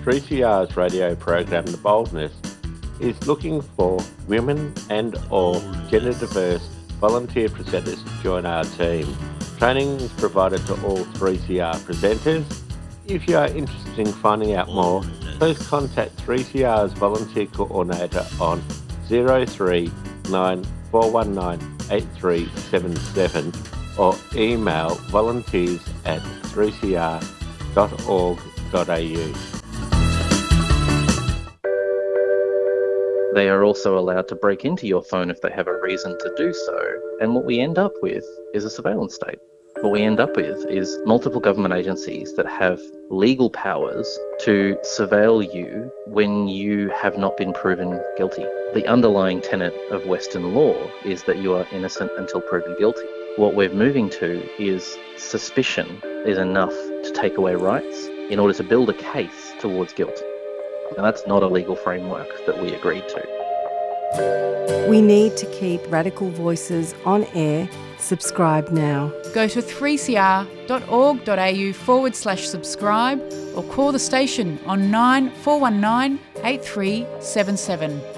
3CR's radio program The Boldness is looking for women and or gender diverse volunteer presenters to join our team. Training is provided to all 3CR presenters. If you are interested in finding out more, please contact 3CR's volunteer coordinator on 039 419 8377 or email volunteers@3cr.org.au. They are also allowed to break into your phone if they have a reason to do so. And what we end up with is a surveillance state. What we end up with is multiple government agencies that have legal powers to surveil you when you have not been proven guilty. The underlying tenet of Western law is that you are innocent until proven guilty. What we're moving to is suspicion is enough to take away rights in order to build a case towards guilt. And that's not a legal framework that we agreed to. We need to keep Radical Voices on air. Subscribe now. Go to 3cr.org.au/subscribe or call the station on 9419 8377.